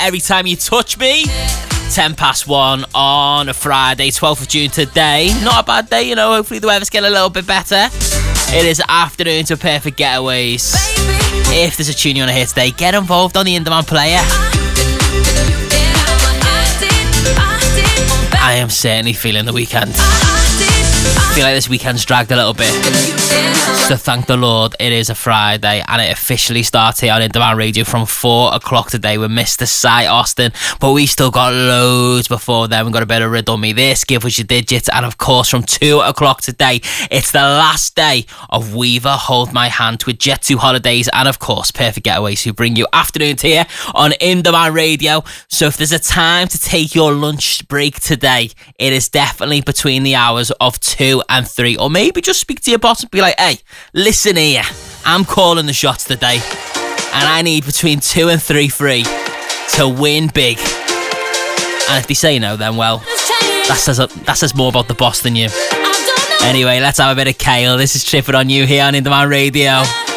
Every Time You Touch Me. 10 past 1 on a Friday, 12th of June today. Not a bad day, you know. Hopefully the weather's getting a little bit better. It is afternoon to Perfect Getaways. If there's a tune you want to hear today, get involved on the In-Demand player. I am certainly feeling the weekend. I feel like this weekend's dragged a little bit. So thank the Lord it is a Friday and it officially starts here on In-Demand Radio from 4 o'clock today with Mr. Cy Austin. But we still got loads before then. We've got a bit of Riddle Me This, Give Us Your Digits, and of course from 2 o'clock today it's the last day of Weaver Hold My Hand with Jet2 Holidays and of course Perfect Getaways, who bring you afternoons here on In-Demand Radio. So if there's a time to take your lunch break today, it is definitely between the hours of 2 and 3, or maybe just speak to your boss and be like, hey, listen here, I'm calling the shots today and I need between 2 and 3 free to win big. And if they say no, then well, that says more about the boss than you. Anyway, let's have a bit of Kale. This is Tripping on You here on In-Demand Radio.